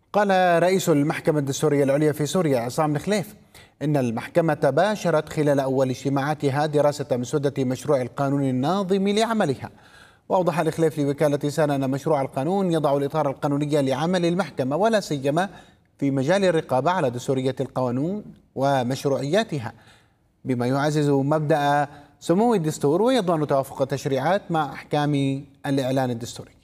قال رئيس المحكمة الدستورية العليا في سوريا عصام الخليف إن المحكمة باشرت خلال أول اجتماعاتها دراسة مسودة مشروع القانون الناظم لعملها. وأوضح الخليف لوكالة سانا أن مشروع القانون يضع الإطار القانوني لعمل المحكمة ولا سيما في مجال الرقابة على دستورية القانون ومشروعياتها، بما يعزز مبدأ سمو الدستور ويضمن توافق التشريعات مع أحكام الإعلان الدستوري.